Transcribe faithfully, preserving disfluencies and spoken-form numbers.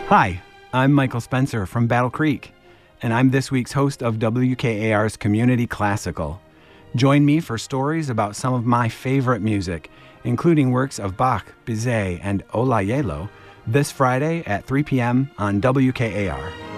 Hi, I'm Michael Spencer from Battle Creek, and I'm this week's host of W K A R's Community Classical. Join me for stories about some of my favorite music, including works of Bach, Bizet, and Olayelo, this Friday at three p.m. on W K A R.